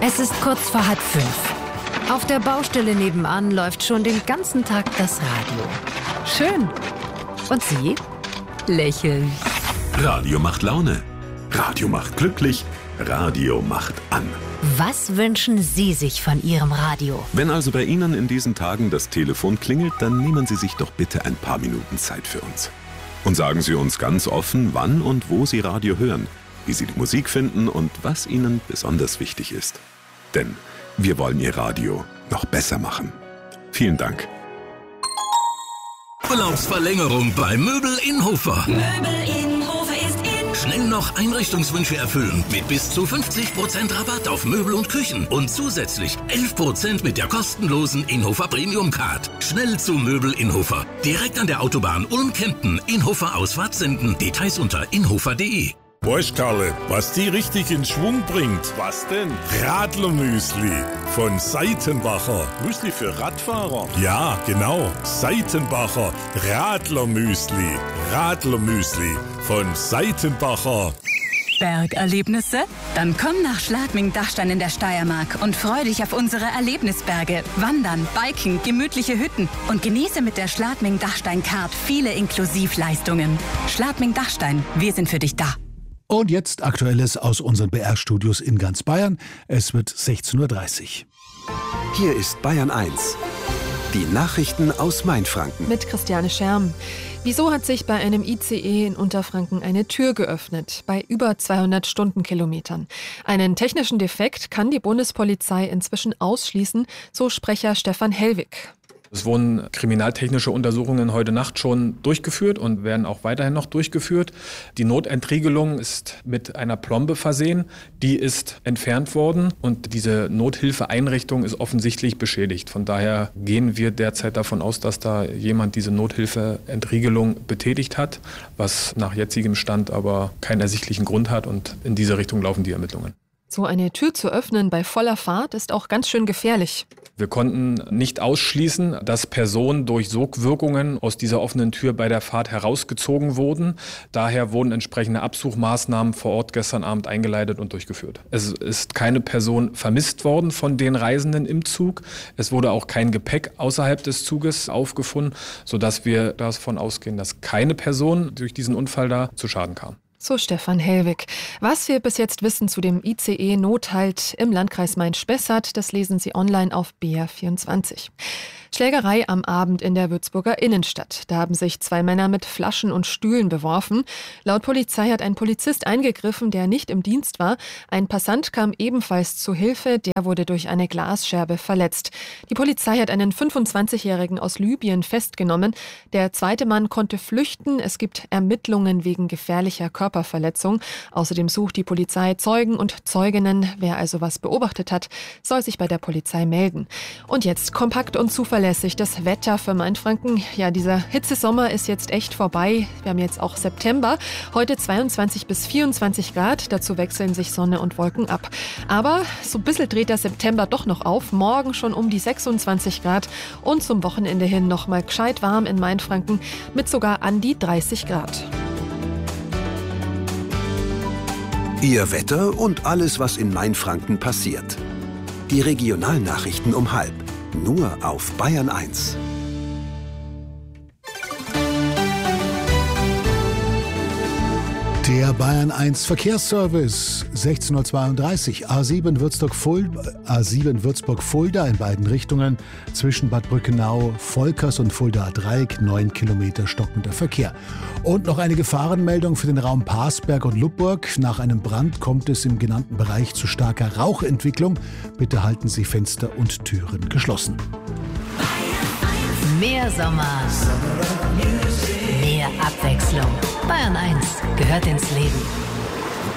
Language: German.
Es ist kurz vor 4:30. Auf der Baustelle nebenan läuft schon den ganzen Tag das Radio. Schön. Und Sie? Lächeln. Radio macht Laune. Radio macht glücklich. Radio macht an. Was wünschen Sie sich von Ihrem Radio? Wenn also bei Ihnen in diesen Tagen das Telefon klingelt, dann nehmen Sie sich doch bitte ein paar Minuten Zeit für uns. Und sagen Sie uns ganz offen, wann und wo Sie Radio hören, wie Sie die Musik finden und was Ihnen besonders wichtig ist. Denn wir wollen Ihr Radio noch besser machen. Vielen Dank. Urlaubsverlängerung bei Möbel in Hofer. Möbel in Hofer ist in. Schnell noch Einrichtungswünsche erfüllen mit bis zu 50% Rabatt auf Möbel und Küchen und zusätzlich 11% mit der kostenlosen Inhofer Premium Card. Schnell zu Möbel in Hofer. Direkt an der Autobahn Ulm-Kempten. Inhofer Ausfahrt Senden. Details unter inhofer.de. Weißt, Karle, was die richtig in Schwung bringt? Was denn? Radlermüsli von Seitenbacher. Müsli für Radfahrer? Ja, genau. Seitenbacher Radlermüsli. Radlermüsli von Seitenbacher. Bergerlebnisse? Dann komm nach Schladming-Dachstein in der Steiermark und freu dich auf unsere Erlebnisberge. Wandern, Biken, gemütliche Hütten und genieße mit der Schladming-Dachstein-Card viele Inklusivleistungen. Schladming-Dachstein, wir sind für dich da. Und jetzt Aktuelles aus unseren BR-Studios in ganz Bayern. Es wird 16:30 Uhr. Hier ist Bayern 1. Die Nachrichten aus Mainfranken. Mit Christiane Scherm. Wieso hat sich bei einem ICE in Unterfranken eine Tür geöffnet? Bei über 200 Stundenkilometern. Einen technischen Defekt kann die Bundespolizei inzwischen ausschließen, so Sprecher Stefan Hellwig. Es wurden kriminaltechnische Untersuchungen heute Nacht schon durchgeführt und werden auch weiterhin noch durchgeführt. Die Notentriegelung ist mit einer Plombe versehen. Die ist entfernt worden und diese Nothilfeeinrichtung ist offensichtlich beschädigt. Von daher gehen wir derzeit davon aus, dass da jemand diese Nothilfeentriegelung betätigt hat, was nach jetzigem Stand aber keinen ersichtlichen Grund hat und in diese Richtung laufen die Ermittlungen. So eine Tür zu öffnen bei voller Fahrt ist auch ganz schön gefährlich. Wir konnten nicht ausschließen, dass Personen durch Sogwirkungen aus dieser offenen Tür bei der Fahrt herausgezogen wurden. Daher wurden entsprechende Absuchmaßnahmen vor Ort gestern Abend eingeleitet und durchgeführt. Es ist keine Person vermisst worden von den Reisenden im Zug. Es wurde auch kein Gepäck außerhalb des Zuges aufgefunden, sodass wir davon ausgehen, dass keine Person durch diesen Unfall da zu Schaden kam. So Stefan Hellwig. Was wir bis jetzt wissen zu dem ICE-Nothalt im Landkreis Main-Spessart, das lesen Sie online auf BR24. Schlägerei am Abend in der Würzburger Innenstadt. Da haben sich 2 Männer mit Flaschen und Stühlen beworfen. Laut Polizei hat ein Polizist eingegriffen, der nicht im Dienst war. Ein Passant kam ebenfalls zu Hilfe, der wurde durch eine Glasscherbe verletzt. Die Polizei hat einen 25-Jährigen aus Libyen festgenommen. Der zweite Mann konnte flüchten. Es gibt Ermittlungen wegen gefährlicher Körperverletzung. Außerdem sucht die Polizei Zeugen und Zeuginnen. Wer also was beobachtet hat, soll sich bei der Polizei melden. Und jetzt kompakt und zuverlässig das Wetter für Mainfranken. Ja, dieser Hitzesommer ist jetzt echt vorbei. Wir haben jetzt auch September. Heute 22 bis 24 Grad. Dazu wechseln sich Sonne und Wolken ab. Aber so ein bisschen dreht der September doch noch auf. Morgen schon um die 26 Grad und zum Wochenende hin noch mal gescheit warm in Mainfranken mit sogar an die 30 Grad. Ihr Wetter und alles, was in Mainfranken passiert. Die Regionalnachrichten um 12:30. Nur auf Bayern 1. Der Bayern 1 Verkehrsservice, 16:32 Uhr, A7 Würzburg-Fulda in beiden Richtungen, zwischen Bad Brückenau, Volkers und Fuldaer Dreieck, 9 Kilometer stockender Verkehr. Und noch eine Gefahrenmeldung für den Raum Parsberg und Lubburg. Nach einem Brand kommt es im genannten Bereich zu starker Rauchentwicklung. Bitte halten Sie Fenster und Türen geschlossen. Mehr Sommer. Mehr Abwechslung. Bayern 1 gehört ins Leben.